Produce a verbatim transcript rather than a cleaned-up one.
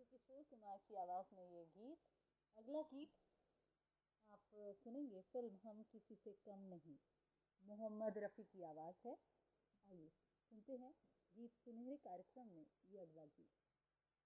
नंदकिशोर किशोर कुमार की आवाज़ में ये गीत। अगला गीत आप सुनेंगे फिल्म हम किसी से कम नहीं, मोहम्मद रफ़ी की आवाज़ है। आइए सुनते हैं गीत सुनहरे कार्यक्रम में ये अगला गीत।